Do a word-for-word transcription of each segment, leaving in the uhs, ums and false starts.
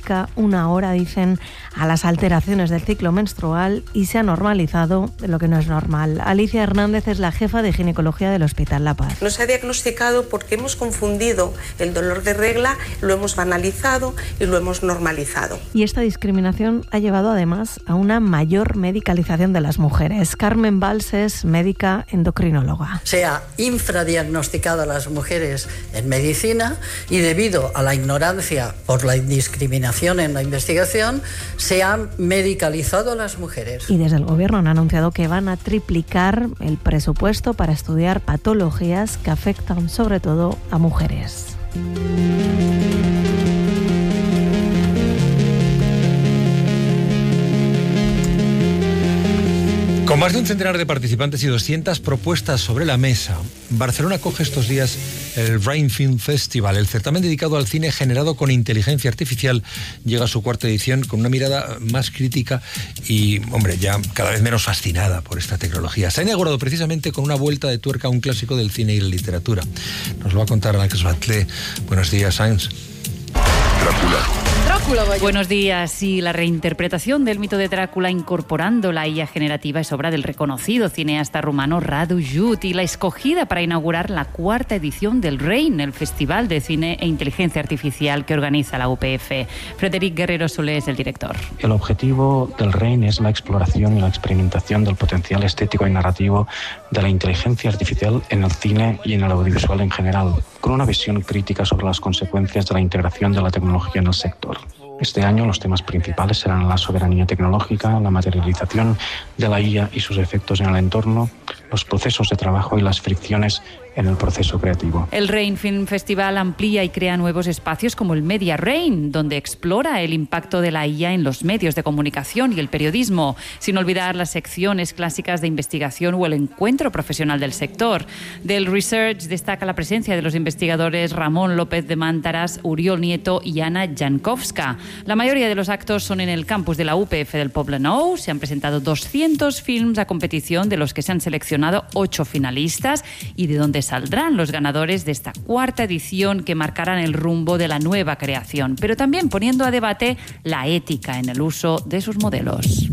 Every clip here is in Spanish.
dedica una hora, dicen, a las alteraciones del ciclo menstrual y se ha normalizado lo que no es normal. Alicia Hernández es la jefa de ginecología del Hospital La Paz. Nos ha diagnosticado porque hemos confundido el dolor de regla, lo hemos banalizado y lo hemos normalizado. Y esta discriminación ha llevado además a una mayor medicalización de las mujeres. Carmen Valls es médica endocrinóloga. Se ha infradiagnosticado a las mujeres en medicina y debido a la ignorancia por la indiscriminación en la investigación se han medicalizado a las mujeres. Y desde el gobierno han anunciado que van a triplicar el presupuesto para estudiar patologías que afectan sobre todo a mujeres. Con más de un centenar de participantes y doscientas propuestas sobre la mesa, Barcelona acoge estos días el Brain Film Festival. El certamen dedicado al cine generado con inteligencia artificial llega a su cuarta edición con una mirada más crítica y, hombre, ya cada vez menos fascinada por esta tecnología. Se ha inaugurado precisamente con una vuelta de tuerca a un clásico del cine y la literatura. Nos lo va a contar Alex Batlé. Buenos días, Sáenz. Drácula. Drácula, vaya. Buenos días. Y la reinterpretación del mito de Drácula incorporando la I A generativa es obra del reconocido cineasta rumano Radu Jude y la escogida para inaugurar la cuarta edición del RAIN, el Festival de Cine e Inteligencia Artificial que organiza la U P F. Frederic Guerrero Solé es el director. El objetivo del RAIN es la exploración y la experimentación del potencial estético y narrativo de la inteligencia artificial en el cine y en el audiovisual en general, con una visión crítica sobre las consecuencias de la integración de la tecnología en el sector. Este año los temas principales serán la soberanía tecnológica, la materialización de la I A y sus efectos en el entorno, los procesos de trabajo y las fricciones en el proceso creativo. El RAIN Film Festival amplía y crea nuevos espacios como el Media RAIN, donde explora el impacto de la I A en los medios de comunicación y el periodismo, sin olvidar las secciones clásicas de investigación o el encuentro profesional del sector. Del Research destaca la presencia de los investigadores Ramón López de Mántaras, Uriol Nieto y Anna Jankowska. La mayoría de los actos son en el campus de la U P F del Poblenou. Se han presentado doscientos films a competición, de los que se han seleccionado ocho finalistas y de donde saldrán los ganadores de esta cuarta edición que marcarán el rumbo de la nueva creación, pero también poniendo a debate la ética en el uso de sus modelos.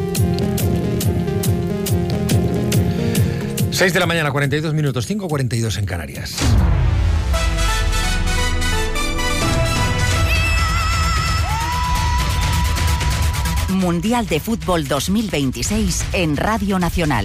seis de la mañana, cuarenta y dos minutos, cinco cuarenta y dos en Canarias. Mundial de Fútbol dos mil veintiséis en Radio Nacional.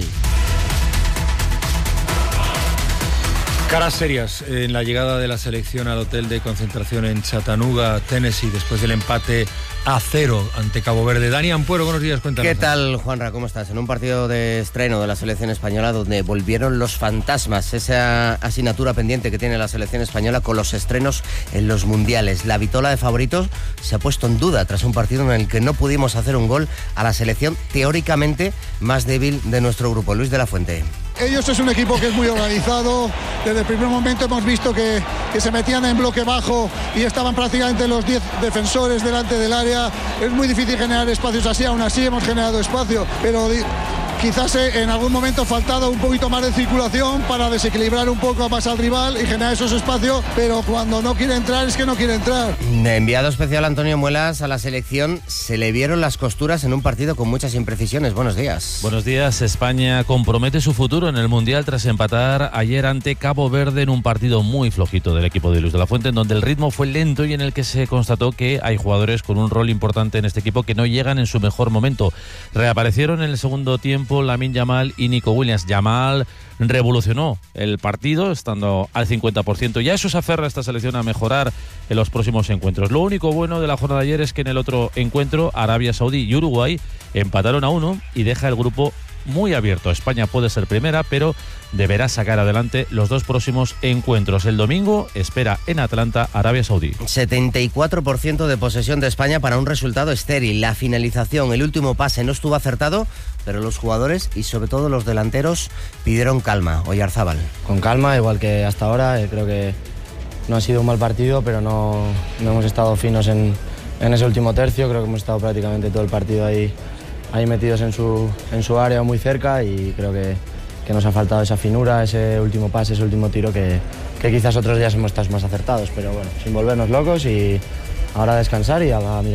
Caras serias en la llegada de la selección al hotel de concentración en Chattanooga, Tennessee, después del empate a cero ante Cabo Verde. Dani Ampuero, buenos días, cuéntanos. ¿Qué tal, Juanra? ¿Cómo estás? En un partido de estreno de la selección española donde volvieron los fantasmas, esa asignatura pendiente que tiene la selección española con los estrenos en los mundiales. La vitola de favoritos se ha puesto en duda tras un partido en el que no pudimos hacer un gol a la selección teóricamente más débil de nuestro grupo. Luis de la Fuente. Ellos es un equipo que es muy organizado. Desde el primer momento hemos visto que, que se metían en bloque bajo y estaban prácticamente los diez defensores delante del área. Es muy difícil generar espacios así, aún así hemos generado espacio, pero quizás en algún momento ha faltado un poquito más de circulación para desequilibrar un poco más al rival y generar esos espacios, pero cuando no quiere entrar es que no quiere entrar. Enviado especial Antonio Muelas a la selección, se le vieron las costuras en un partido con muchas imprecisiones. Buenos días. Buenos días. España compromete su futuro en el Mundial tras empatar ayer ante Cabo Verde en un partido muy flojito del equipo de Luis de la Fuente, en donde el ritmo fue lento y en el que se constató que hay jugadores con un rol importante en este equipo que no llegan en su mejor momento. Reaparecieron en el segundo tiempo Lamine Yamal y Nico Williams. Yamal revolucionó el partido estando al cincuenta por ciento. Ya eso se aferra esta selección a mejorar en los próximos encuentros. Lo único bueno de la jornada de ayer es que en el otro encuentro Arabia Saudí y Uruguay empataron a uno y deja el grupo muy abierto. España puede ser primera, pero deberá sacar adelante los dos próximos encuentros. El domingo espera en Atlanta, Arabia Saudí. setenta y cuatro por ciento de posesión de España para un resultado estéril. La finalización, el último pase no estuvo acertado, pero los jugadores y sobre todo los delanteros pidieron calma. Oyarzábal. Con calma, igual que hasta ahora. Creo que no ha sido un mal partido, pero no, no hemos estado finos en, en ese último tercio. Creo que hemos estado prácticamente todo el partido ahí ahí metidos en su, en su área muy cerca y creo que, que nos ha faltado esa finura, ese último pase, ese último tiro que, que quizás otros días hemos estado más acertados, pero bueno, sin volvernos locos y ahora a descansar y a mirar.